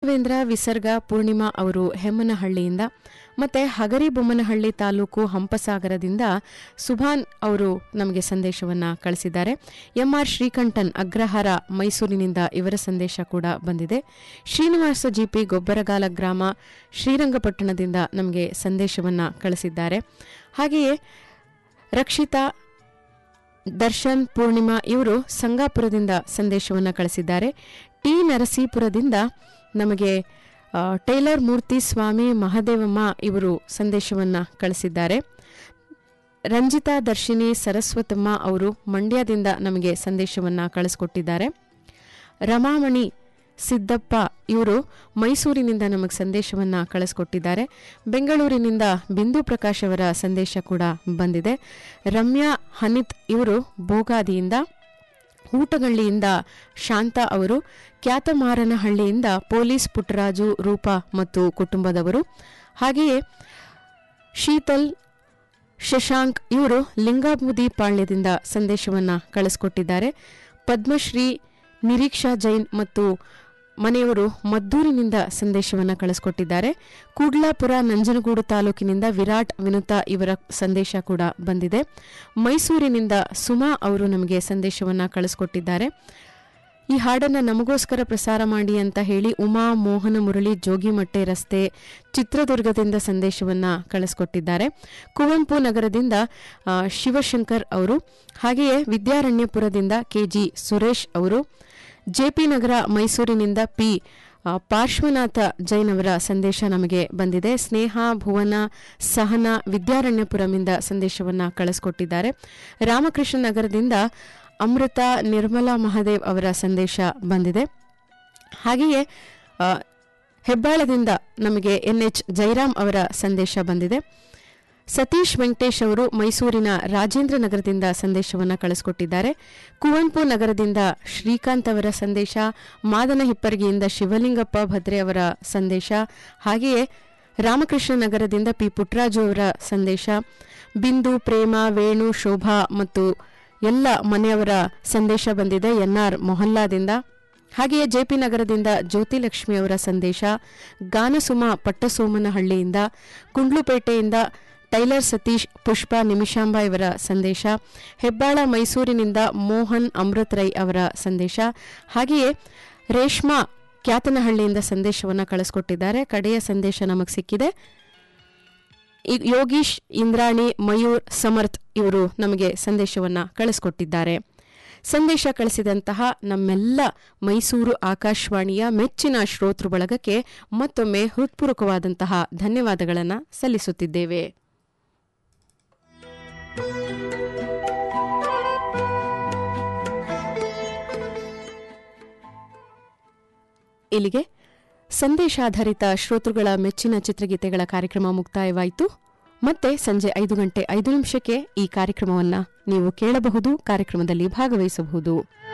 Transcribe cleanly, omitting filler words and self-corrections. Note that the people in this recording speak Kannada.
ರಾಘವೇಂದ್ರ ವಿಸರ್ಗ ಪೂರ್ಣಿಮಾ ಅವರು ಹೆಮ್ಮನಹಳ್ಳಿಯಿಂದ, ಮತ್ತು ಹಗರಿಬೊಮ್ಮನಹಳ್ಳಿ ತಾಲೂಕು ಹಂಪಸಾಗರದಿಂದ ಸುಭಾನ್ ಅವರು ನಮಗೆ ಸಂದೇಶವನ್ನು ಕಳಿಸಿದ್ದಾರೆ. ಎಂಆರ್ ಶ್ರೀಕಂಠನ್ ಅಗ್ರಹಾರ ಮೈಸೂರಿನಿಂದ ಇವರ ಸಂದೇಶ ಕೂಡ ಬಂದಿದೆ. ಶ್ರೀನಿವಾಸ ಜಿಪಿ ಗೊಬ್ಬರಗಾಲ ಗ್ರಾಮ ಶ್ರೀರಂಗಪಟ್ಟಣದಿಂದ ನಮಗೆ ಸಂದೇಶವನ್ನು ಕಳಿಸಿದ್ದಾರೆ. ಹಾಗೆಯೇ ರಕ್ಷಿತಾ, ದರ್ಶನ್, ಪೂರ್ಣಿಮಾ ಇವರು ಸಂಗಾಪುರದಿಂದ ಸಂದೇಶವನ್ನು ಕಳಿಸಿದ್ದಾರೆ. ಟಿ ನರಸೀಪುರದಿಂದ ನಮಗೆ ಟೈಲರ್ ಮೂರ್ತಿ ಸ್ವಾಮಿ ಮಹದೇವಮ್ಮ ಇವರು ಸಂದೇಶವನ್ನು ಕಳಿಸಿದ್ದಾರೆ. ರಂಜಿತಾ, ದರ್ಶಿನಿ, ಸರಸ್ವತಮ್ಮ ಅವರು ಮಂಡ್ಯದಿಂದ ನಮಗೆ ಸಂದೇಶವನ್ನು ಕಳಿಸ್ಕೊಟ್ಟಿದ್ದಾರೆ. ರಮಾಮಣಿ ಸಿದ್ದಪ್ಪ ಇವರು ಮೈಸೂರಿನಿಂದ ನಮಗೆ ಸಂದೇಶವನ್ನು ಕಳಿಸ್ಕೊಟ್ಟಿದ್ದಾರೆ. ಬೆಂಗಳೂರಿನಿಂದ ಬಿಂದು ಪ್ರಕಾಶ್ ಅವರ ಸಂದೇಶ ಕೂಡ ಬಂದಿದೆ. ರಮ್ಯಾ ಹನಿತ್ ಇವರು ಬೋಗಾದಿಯಿಂದ, ಊಟಗಳ್ಳಿಯಿಂದ ಶಾಂತಾ ಅವರು, ಕ್ಯಾತಮಾರನಹಳ್ಳಿಯಿಂದ ಪೊಲೀಸ್ ಪುಟ್ಟರಾಜು, ರೂಪಾ ಮತ್ತು ಕುಟುಂಬದವರು, ಹಾಗೆಯೇ ಶೀತಲ್, ಶಶಾಂಕ್ ಇವರು ಲಿಂಗಾಬೂದಿ ಪಾಳ್ಯದಿಂದ ಸಂದೇಶವನ್ನು ಕಳಿಸ್ಕೊಟ್ಟಿದ್ದಾರೆ. ಪದ್ಮಶ್ರೀ, ನಿರೀಕ್ಷಾ ಜೈನ್ ಮತ್ತು ಮನೆಯವರು ಮದ್ದೂರಿನಿಂದ ಸಂದೇಶವನ್ನು ಕಳಿಸ್ಕೊಟ್ಟಿದ್ದಾರೆ. ಕೂಡ್ಲಾಪುರ ನಂಜನಗೂಡು ತಾಲೂಕಿನಿಂದ ವಿರಾಟ್, ವಿನುತಾ ಇವರ ಸಂದೇಶ ಕೂಡ ಬಂದಿದೆ. ಮೈಸೂರಿನಿಂದ ಸುಮಾ ಅವರು ನಮಗೆ ಸಂದೇಶವನ್ನು ಕಳಿಸ್ಕೊಟ್ಟಿದ್ದಾರೆ. ಈ ಹಾಡನ್ನು ನಮಗೋಸ್ಕರ ಪ್ರಸಾರ ಮಾಡಿ ಅಂತ ಹೇಳಿ ಉಮಾ, ಮೋಹನ ಮುರಳಿ, ಜೋಗಿಮಟ್ಟೆ ರಸ್ತೆ, ಚಿತ್ರದುರ್ಗದಿಂದ ಸಂದೇಶವನ್ನು ಕಳಿಸ್ಕೊಟ್ಟಿದ್ದಾರೆ. ಕುವೆಂಪು ನಗರದಿಂದ ಶಿವಶಂಕರ್ ಅವರು, ಹಾಗೆಯೇ ವಿದ್ಯಾರಣ್ಯಪುರದಿಂದ ಕೆಜಿ ಸುರೇಶ್ ಅವರು, ಜೆಪಿ ನಗರ ಮೈಸೂರಿನಿಂದ ಪಿ ಪಾರ್ಶ್ವನಾಥ ಜೈನ್ ಅವರ ಸಂದೇಶ ನಮಗೆ ಬಂದಿದೆ. ಸ್ನೇಹ, ಭುವನ, ಸಹನ ವಿದ್ಯಾರಣ್ಯಪುರಮಿಂದ ಸಂದೇಶವನ್ನು ಕಳಿಸ್ಕೊಟ್ಟಿದ್ದಾರೆ. ರಾಮಕೃಷ್ಣ ನಗರದಿಂದ ಅಮೃತ, ನಿರ್ಮಲಾ ಮಹಾದೇವ್ ಅವರ ಸಂದೇಶ ಬಂದಿದೆ. ಹಾಗೆಯೇ ಹೆಬ್ಬಾಳದಿಂದ ನಮಗೆ ಎನ್ಎಚ್ ಜೈರಾಮ್ ಅವರ ಸಂದೇಶ ಬಂದಿದೆ. ಸತೀಶ್ ವೆಂಕಟೇಶ್ ಅವರು ಮೈಸೂರಿನ ರಾಜೇಂದ್ರ ನಗರದಿಂದ ಸಂದೇಶವನ್ನು ಕಳಿಸ್ಕೊಟ್ಟಿದ್ದಾರೆ. ಕುವೆಂಪು ನಗರದಿಂದ ಶ್ರೀಕಾಂತ್ ಅವರ ಸಂದೇಶ, ಮಾದನ ಹಿಪ್ಪರಗಿಯಿಂದ ಶಿವಲಿಂಗಪ್ಪ ಭದ್ರೆ ಅವರ ಸಂದೇಶ, ಹಾಗೆಯೇ ರಾಮಕೃಷ್ಣ ನಗರದಿಂದ ಪಿ ಪುಟ್ಟರಾಜು ಅವರ ಸಂದೇಶ, ಬಿಂದು, ಪ್ರೇಮ, ವೇಣು, ಶೋಭಾ ಮತ್ತು ಎಲ್ಲ ಮನೆಯವರ ಸಂದೇಶ ಬಂದಿದೆ ಎನ್ಆರ್ ಮೊಹಲ್ಲಾದಿಂದ. ಹಾಗೆಯೇ ಜೆಪಿ ನಗರದಿಂದ ಜ್ಯೋತಿಲಕ್ಷ್ಮಿ ಅವರ ಸಂದೇಶ, ಗಾನಸುಮ ಪಟ್ಟಸೋಮನಹಳ್ಳಿಯಿಂದ, ಗುಂಡ್ಲುಪೇಟೆಯಿಂದ ಟೈಲರ್ ಸತೀಶ್, ಪುಷ್ಪ, ನಿಮಿಷಾಂಬ ಇವರ ಸಂದೇಶ, ಹೆಬ್ಬಾಳ ಮೈಸೂರಿನಿಂದ ಮೋಹನ್ ಅಮೃತ್ ರೈ ಅವರ ಸಂದೇಶ, ಹಾಗೆಯೇ ರೇಷ್ಮಾ ಕ್ಯಾತನಹಳ್ಳಿಯಿಂದ ಸಂದೇಶವನ್ನು ಕಳಿಸ್ಕೊಟ್ಟಿದ್ದಾರೆ. ಕಡೆಯ ಸಂದೇಶ ನಮಗೆ ಸಿಕ್ಕಿದೆ. ಯೋಗೀಶ್, ಇಂದ್ರಾಣಿ, ಮಯೂರ್, ಸಮರ್ಥ್ ಇವರು ನಮಗೆ ಸಂದೇಶವನ್ನು ಕಳಿಸ್ಕೊಟ್ಟಿದ್ದಾರೆ. ಸಂದೇಶ ಕಳಿಸಿದಂತಹ ನಮ್ಮೆಲ್ಲ ಮೈಸೂರು ಆಕಾಶವಾಣಿಯ ಮೆಚ್ಚಿನ ಶ್ರೋತೃ ಬಳಗಕ್ಕೆ ಮತ್ತೊಮ್ಮೆ ಹೃತ್ಪೂರ್ವಕವಾದಂತಹ ಧನ್ಯವಾದಗಳನ್ನು ಸಲ್ಲಿಸುತ್ತಿದ್ದೇವೆ. ಇಲ್ಲಿಗೆ ಸಂದೇಶಾಧಾರಿತ ಶ್ರೋತೃಗಳ ಮೆಚ್ಚಿನ ಚಿತ್ರಗೀತೆಗಳ ಕಾರ್ಯಕ್ರಮ ಮುಕ್ತಾಯವಾಯಿತು. ಮತ್ತೆ ಸಂಜೆ 5:05 ಈ ಕಾರ್ಯಕ್ರಮವನ್ನು ನೀವು ಕೇಳಬಹುದು, ಕಾರ್ಯಕ್ರಮದಲ್ಲಿ ಭಾಗವಹಿಸಬಹುದು.